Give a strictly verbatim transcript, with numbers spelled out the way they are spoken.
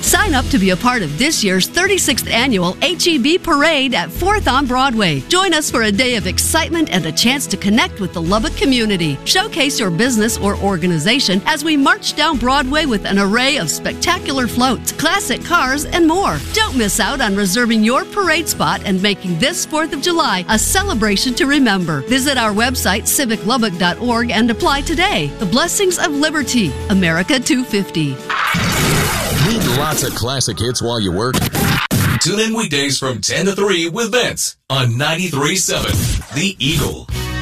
Sign up to be a part of this year's thirty-sixth Annual H E B Parade at fourth on Broadway. Join us for a day of excitement and a chance to connect with the Lubbock community. Showcase your business or organization as we march down Broadway with an array of spectacular floats, classic cars, and more. Don't miss out on reserving your parade spot and making this fourth of July a celebration to remember. Visit our website, civic lubbock dot org, and apply today. The blessings of liberty. America two fifty. Need lots of classic hits while you work? Tune in weekdays from ten to three with Vince on ninety-three point seven The Eagle.